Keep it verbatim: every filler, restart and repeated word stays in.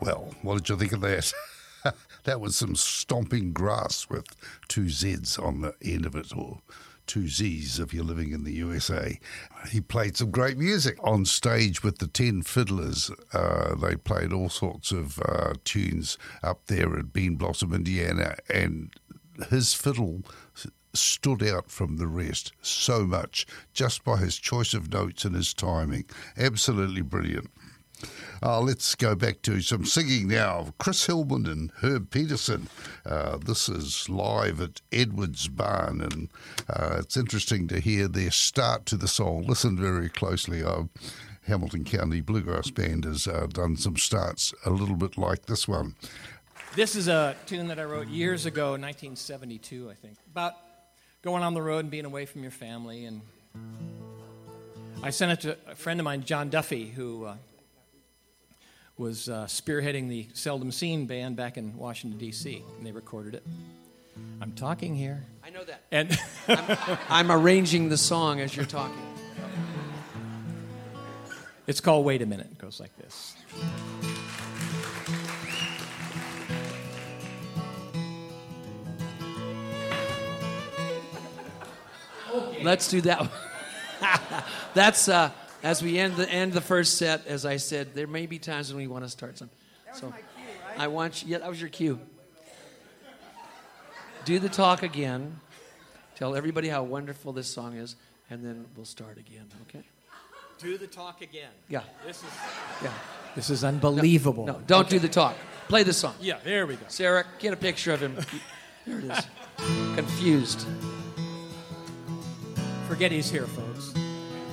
Well, what did you think of that? That was some stomping grass with two Z's on the end of it, or two Z's if you're living in the U S A. He played some great music on stage with the Ten Fiddlers. Uh, they played all sorts of uh, tunes up there at Bean Blossom, Indiana, and his fiddle stood out from the rest so much just by his choice of notes and his timing. Absolutely brilliant. Uh, let's go back to some singing now. Chris Hillman and Herb Peterson. Uh, this is live at Edwards Barn, and uh, it's interesting to hear their start to the song. Listen very closely. Uh, Hamilton County Bluegrass Band has uh, done some starts a little bit like this one. This is a tune that I wrote years ago, nineteen seventy-two, I think, about going on the road and being away from your family. And I sent it to a friend of mine, John Duffy, who uh, was uh, spearheading the Seldom Seen band back in Washington, D C, and they recorded it. I'm talking here. I know that. And I'm, I'm arranging the song as you're talking. It's called Wait a Minute. It goes like this. Let's do that. That's uh, as we end the end the first set. As I said, there may be times when we want to start some. That was so my cue, right? I want you. Yeah, that was your cue. Do the talk again. Tell everybody how wonderful this song is, and then we'll start again. Okay? Do the talk again. Yeah. This is Yeah. this is unbelievable. No, don't do the talk. Play the song. Yeah, there we go. Sarah, get a picture of him. There it is. Confused. Forget he's here, folks.